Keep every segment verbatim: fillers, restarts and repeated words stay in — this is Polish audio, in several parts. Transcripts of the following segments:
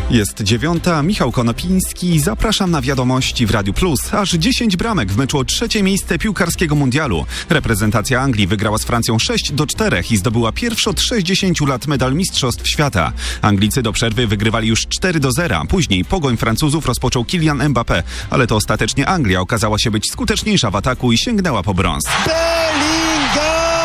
Jest dziewiąta, Michał Konopiński, zapraszam na wiadomości w Radiu Plus. Aż dziesięć bramek w meczu o trzecie miejsce piłkarskiego mundialu. Reprezentacja Anglii wygrała z Francją sześć do czterech i zdobyła pierwszy od sześćdziesięciu lat medal Mistrzostw Świata. Anglicy do przerwy wygrywali już cztery do zera. Później pogoń Francuzów rozpoczął Kylian Mbappé, ale to ostatecznie Anglia okazała się być skuteczniejsza w ataku i sięgnęła po brąz. Bellingham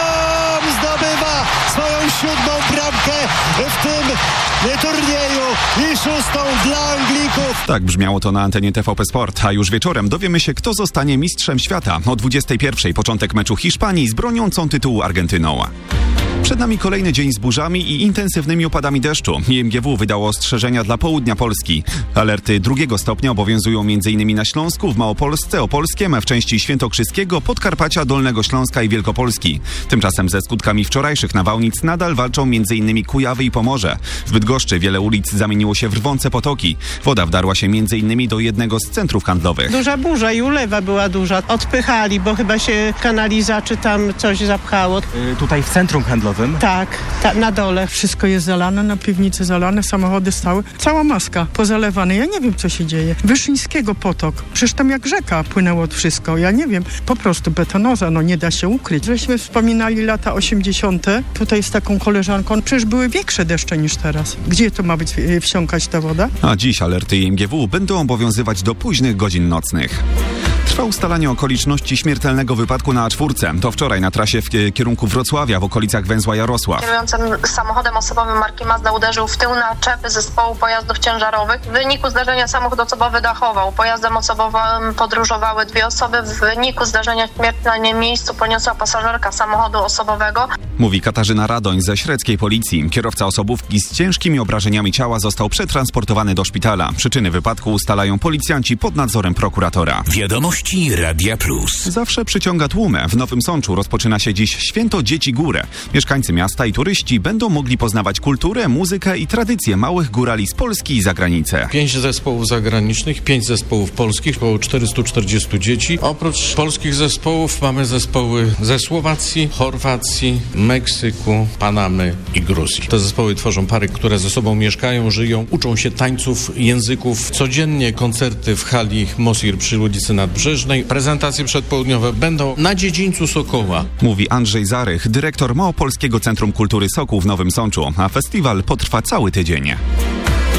zdobywa swoją siódmą bramkę w tym turnieju i szóstą dla Anglików. Tak brzmiało to na antenie T V P Sport, a już wieczorem dowiemy się, kto zostanie mistrzem świata. O dwudziestej pierwszej początek meczu Hiszpanii z broniącą tytułu Argentyną. Przed nami kolejny dzień z burzami i intensywnymi opadami deszczu. I M G W wydało ostrzeżenia dla południa Polski. Alerty drugiego stopnia obowiązują m.in. na Śląsku, w Małopolsce, Opolskiem, w części Świętokrzyskiego, Podkarpacia, Dolnego Śląska i Wielkopolski. Tymczasem ze skutkami wczorajszych nawałnic nadal walczą m.in. Kujawy i Pomorze. W Bydgoszczy wiele ulic zamieniło się w rwące potoki. Woda wdarła się m.in. do jednego z centrów handlowych. Duża burza i ulewa była duża. Odpychali, bo chyba się kanaliza czy tam coś zapchało. Yy, tutaj w centrum handlowym? Tak, ta, na dole. Wszystko jest zalane, na piwnicy zalane, samochody stały. Cała maska pozalewana. Ja nie wiem, co się dzieje. Wyszyńskiego potok. Przecież tam jak rzeka płynęło wszystko. Ja nie wiem. Po prostu betonoza, no nie da się ukryć. Żeśmy wspominali lata osiemdziesiąte. Tutaj z taką koleżanką. Przecież były większe deszcze niż teraz. Gdzie to ma być wsiąkać ta woda? A dziś alerty M G W będą obowiązywać do późnych godzin nocnych. Trwa ustalanie okoliczności śmiertelnego wypadku na A cztery. To wczoraj na trasie w kierunku Wrocławia w okolicach węzła Jarosław. Kierującym samochodem osobowym marki Mazda uderzył w tył naczepy zespołu pojazdów ciężarowych. W wyniku zdarzenia samochód osobowy dachował. Pojazdem osobowym podróżowały dwie osoby. W wyniku zdarzenia śmierć na nie miejscu poniosła pasażerka samochodu osobowego. Mówi Katarzyna Radoń ze średzkiej policji. Kierowca osobówki z ciężkimi obrażeniami ciała został przetransportowany do szpitala. Przyczyny wypadku ustalają policjanci pod nadzorem prokuratora. Wiadomości Radia Plus. Zawsze przyciąga tłumy. W Nowym Sączu rozpoczyna się dziś Święto Dzieci Góry. Mieszkańcy miasta i turyści będą mogli poznawać kulturę, muzykę i tradycje małych górali z Polski i zagranicy. Pięć zespołów zagranicznych, pięć zespołów polskich, około czterysta czterdzieści dzieci. Oprócz polskich zespołów mamy zespoły ze Słowacji, Chorwacji, Meksyku, Panamy i Gruzji. Te zespoły tworzą pary, które ze sobą mieszkają, żyją, uczą się tańców, języków. Codziennie koncerty w hali Mosir przy ulicy Nadbrzeżnej. Prezentacje przedpołudniowe będą na dziedzińcu Sokoła. Mówi Andrzej Zarych, dyrektor Małopolskiego Centrum Kultury Sokół w Nowym Sączu, a festiwal potrwa cały tydzień.